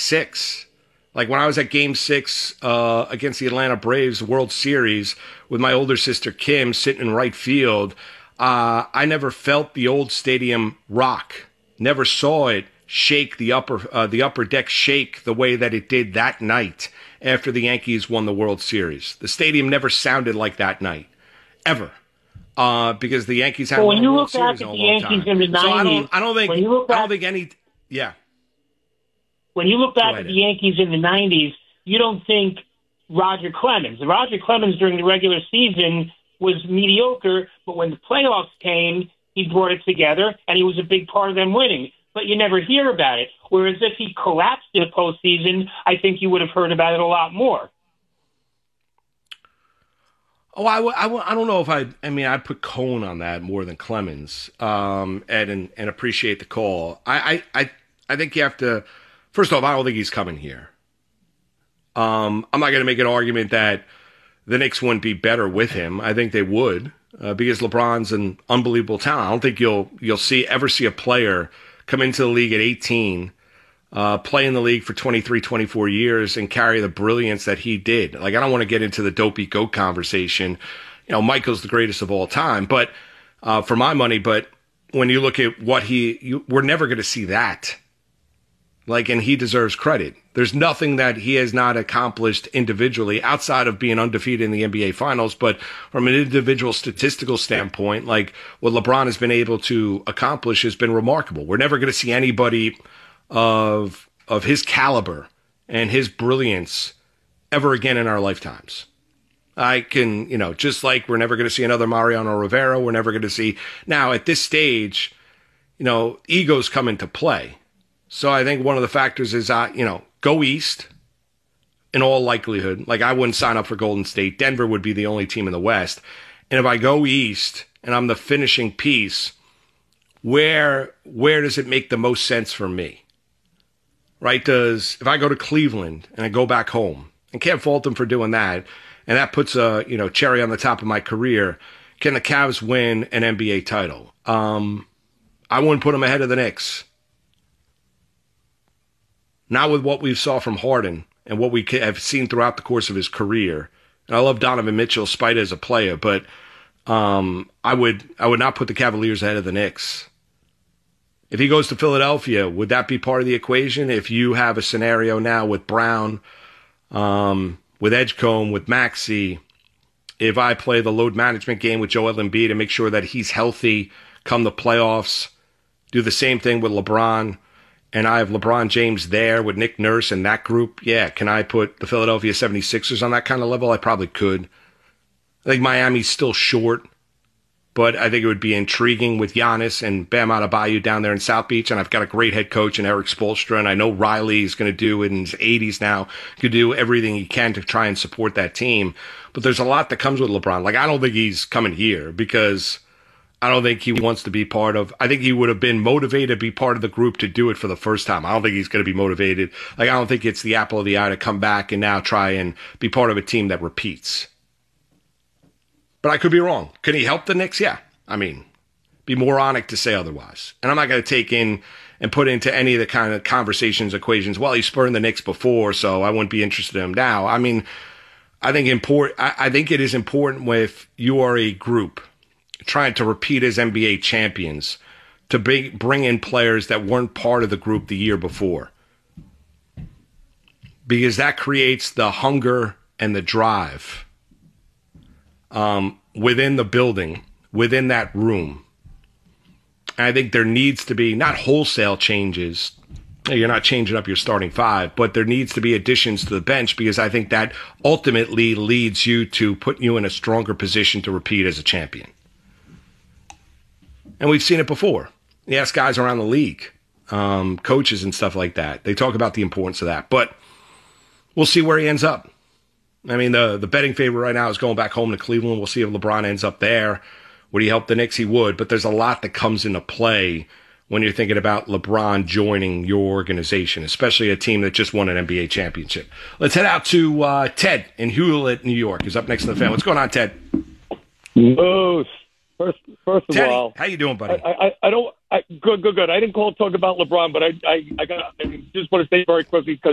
6. Like when I was at Game 6 against the Atlanta Braves World Series with my older sister Kim sitting in right field, I never felt the old stadium rock. Never saw it shake the upper deck shake the way that it did that night after the Yankees won the World Series. The stadium never sounded like that night, ever, because the Yankees hadn't won the World Series in a long time. In the 90s, so I don't think any. Yeah. When you look back at the Yankees in the 90s, you don't think Roger Clemens. Roger Clemens during the regular season was mediocre, but when the playoffs came, he brought it together, and he was a big part of them winning. But you never hear about it. Whereas if he collapsed in the postseason, I think you would have heard about it a lot more. Oh, I don't know if I'd put Cone on that more than Clemens, and appreciate the call. I think you have to. First off, I don't think he's coming here. I'm not going to make an argument that the Knicks wouldn't be better with him. I think they would, because LeBron's an unbelievable talent. I don't think you'll ever see a player come into the league at 18, play in the league for 23, 24 years, and carry the brilliance that he did. Like, I don't want to get into the dopey goat conversation. You know, Michael's the greatest of all time, but for my money. But when you look at what we're never going to see that. Like, and he deserves credit. There's nothing that he has not accomplished individually outside of being undefeated in the NBA Finals. But from an individual statistical standpoint, like what LeBron has been able to accomplish has been remarkable. We're never going to see anybody of his caliber and his brilliance ever again in our lifetimes. I can, just like we're never going to see another Mariano Rivera. We're never going to see. Now, at this stage, egos come into play. So I think one of the factors is, go East in all likelihood. Like, I wouldn't sign up for Golden State. Denver would be the only team in the West. And if I go East and I'm the finishing piece, where does it make the most sense for me? Right? If I go to Cleveland and I go back home, and can't fault them for doing that, and that puts a, cherry on the top of my career, can the Cavs win an NBA title? I wouldn't put them ahead of the Knicks. Not with what we saw from Harden and what we have seen throughout the course of his career. And I love Donovan Mitchell, spite as a player, but I would not put the Cavaliers ahead of the Knicks. If he goes to Philadelphia, would that be part of the equation? If you have a scenario now with Brown, with Edgecombe, with Maxey, if I play the load management game with Joel Embiid and make sure that he's healthy come the playoffs, do the same thing with LeBron, and I have LeBron James there with Nick Nurse and that group, yeah, can I put the Philadelphia 76ers on that kind of level? I probably could. I think Miami's still short, but I think it would be intriguing with Giannis and Bam Adebayo down there in South Beach, and I've got a great head coach in Eric Spoelstra, and I know Riley is going to do it in his 80s now, could do everything he can to try and support that team. But there's a lot that comes with LeBron. Like, I don't think he's coming here because I don't think he wants to be part of. I think he would have been motivated to be part of the group to do it for the first time. I don't think he's going to be motivated. Like, I don't think it's the apple of the eye to come back and now try and be part of a team that repeats. But I could be wrong. Could he help the Knicks? Yeah. I mean, be moronic to say otherwise. And I'm not going to take in and put into any of the kind of conversations, equations. Well, he spurned the Knicks before, so I wouldn't be interested in him now. I mean, I think it is important if you are a group trying to repeat as NBA champions to bring in players that weren't part of the group the year before. Because that creates the hunger and the drive within the building, within that room. And I think there needs to be not wholesale changes. You're not changing up your starting five, but there needs to be additions to the bench because I think that ultimately leads you to put you in a stronger position to repeat as a champion. And we've seen it before. You ask guys around the league, coaches and stuff like that. They talk about the importance of that. But we'll see where he ends up. I mean, the betting favorite right now is going back home to Cleveland. We'll see if LeBron ends up there. Would he help the Knicks? He would. But there's a lot that comes into play when you're thinking about LeBron joining your organization, especially a team that just won an NBA championship. Let's head out to Ted in Hewlett, New York. He's up next to the fan. What's going on, Ted? Moose. First of Teddy, all, how you doing, buddy? Good. I didn't call to talk about LeBron, but I just want to say very quickly because